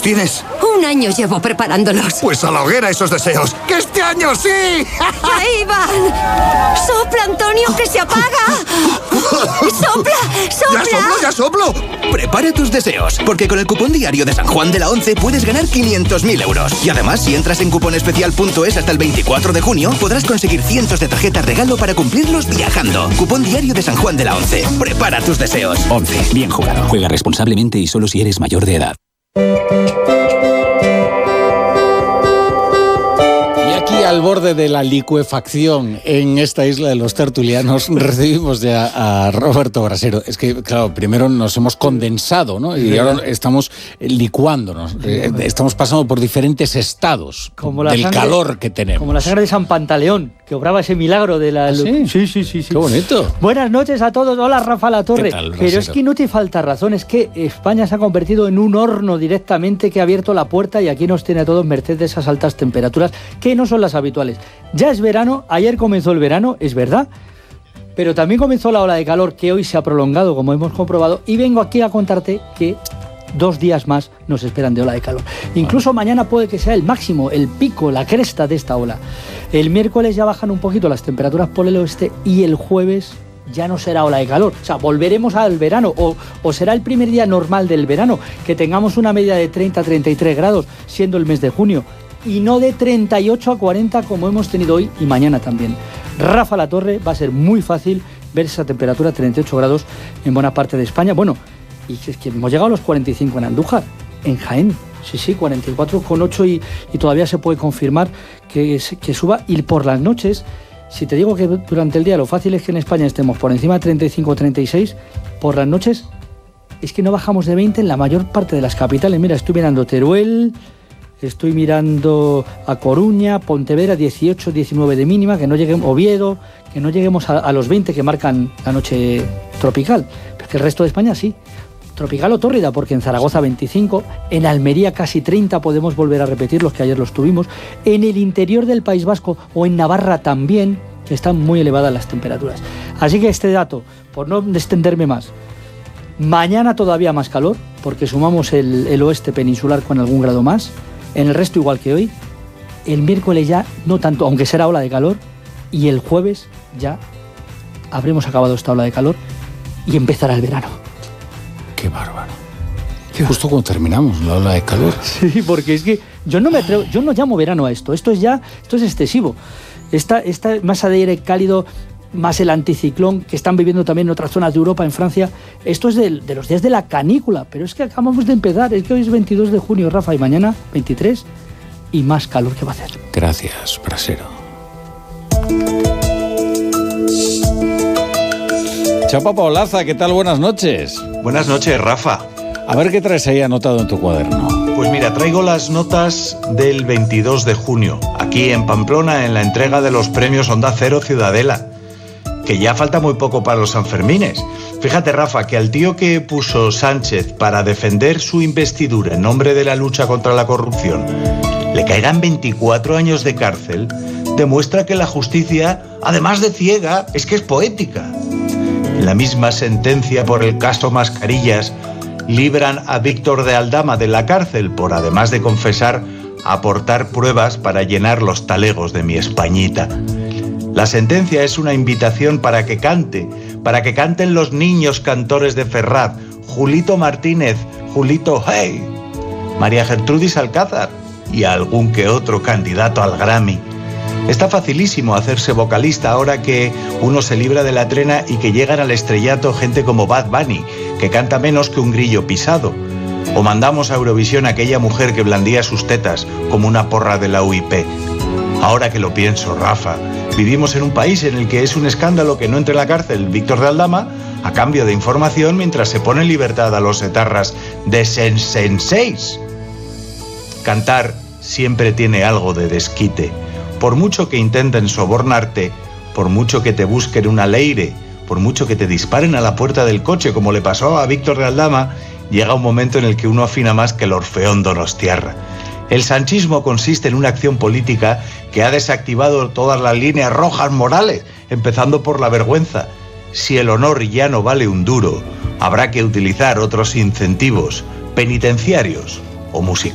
tienes? 1 año llevo preparándolos. Pues a la hoguera esos deseos. ¡Que este año sí! ¡Ahí van! ¡Sopla, Antonio, que se apaga! ¡Sopla, sopla! ¡Ya soplo! Prepara tus deseos, porque con el cupón diario de San Juan de la 11 puedes ganar 500.000 euros. Y además, si entras en cuponespecial.es hasta el 24 de junio, podrás conseguir cientos de tarjetas regalo para cumplirlos viajando. Cupón diario de San Juan de la 11. Prepara tus deseos. 11. Bien jugado. Juega responsablemente y solo si eres mayor de edad. Al borde de la licuefacción en esta isla de los tertulianos recibimos ya a Roberto Brasero. Es que, claro, primero nos hemos condensado, ¿no? Y ahora estamos licuándonos. Estamos pasando por diferentes estados del calor que tenemos. Como la sangre de San Pantaleón, que obraba ese milagro de la... ¿Ah, sí? Sí. Qué bonito. Buenas noches a todos. Hola, Rafa Latorre. ¿Qué tal, Pero es que no te falta razón. Es que España se ha convertido en un horno directamente que ha abierto la puerta y aquí nos tiene a todos merced de esas altas temperaturas que no son las habituales. Ya es verano, ayer comenzó el verano, es verdad, pero también comenzó la ola de calor que hoy se ha prolongado, como hemos comprobado, y vengo aquí a contarte que 2 días más nos esperan de ola de calor. Incluso mañana puede que sea el máximo, el pico, la cresta de esta ola. El miércoles ya bajan un poquito las temperaturas por el oeste y el jueves ya no será ola de calor. O sea, volveremos al verano o será el primer día normal del verano, que tengamos una media de 30-33 grados, siendo el mes de junio. Y no de 38 a 40 como hemos tenido hoy y mañana también. Rafa Latorre, va a ser muy fácil ver esa temperatura, 38 grados en buena parte de España. Bueno, y es que hemos llegado a los 45 en Andújar, en Jaén. Sí, 44,8 y todavía se puede confirmar que suba. Y por las noches, si te digo que durante el día lo fácil es que en España estemos por encima de 35 o 36, por las noches es que no bajamos de 20 en la mayor parte de las capitales. Mira, estoy mirando Teruel... Estoy mirando a Coruña, Pontevedra, 18, 19 de mínima, que no lleguemos, Oviedo, que no lleguemos a los 20 que marcan la noche tropical. Pero que el resto de España sí. Tropical o tórrida, porque en Zaragoza 25, en Almería casi 30, podemos volver a repetir los que ayer los tuvimos. En el interior del País Vasco o en Navarra también están muy elevadas las temperaturas. Así que este dato, por no extenderme más, mañana todavía más calor, porque sumamos el oeste peninsular con algún grado más. En el resto igual que hoy. El miércoles ya no tanto, aunque será ola de calor. Y el jueves ya habremos acabado esta ola de calor y empezará el verano. Qué bárbaro. Justo cuando terminamos la ola de calor. Sí, porque es que yo no me atrevo, yo no llamo verano a esto. Esto es excesivo. Esta masa de aire cálido, más el anticiclón que están viviendo también en otras zonas de Europa, en Francia, esto es de los días de la canícula, pero es que acabamos de empezar, es que hoy es 22 de junio, Rafa, y mañana 23, y más calor que va a hacer. Gracias, Brasero. Chapa Paolaza, ¿qué tal? Buenas noches. Buenas noches, Rafa. A ver qué traes ahí anotado en tu cuaderno. Pues mira, traigo las notas del 22 de junio, aquí en Pamplona, en la entrega de los premios Onda Cero Ciudadela, que ya falta muy poco para los Sanfermines. Fíjate, Rafa, que al tío que puso Sánchez para defender su investidura en nombre de la lucha contra la corrupción le caigan 24 años de cárcel, demuestra que la justicia, además de ciega, es que es poética. En la misma sentencia por el caso Mascarillas, libran a Víctor de Aldama de la cárcel por, además de confesar, aportar pruebas para llenar los talegos de mi Españita. La sentencia es una invitación para que canten los niños cantores de Ferraz, Julito Martínez, Julito Hey, María Gertrudis Alcázar y algún que otro candidato al Grammy. Está facilísimo hacerse vocalista ahora que uno se libra de la trena y que llegan al estrellato gente como Bad Bunny, que canta menos que un grillo pisado. O mandamos a Eurovisión a aquella mujer que blandía sus tetas como una porra de la UIP. Ahora que lo pienso, Rafa, vivimos en un país en el que es un escándalo que no entre en la cárcel Víctor de Aldama a cambio de información mientras se pone en libertad a los etarras de Senseis. Cantar siempre tiene algo de desquite. Por mucho que intenten sobornarte, por mucho que te busquen una leire, por mucho que te disparen a la puerta del coche, como le pasó a Víctor de Aldama, llega un momento en el que uno afina más que el Orfeón Donostiarra. El sanchismo consiste en una acción política que ha desactivado todas las líneas rojas morales, empezando por la vergüenza. Si el honor ya no vale un duro, habrá que utilizar otros incentivos penitenciarios o musicales.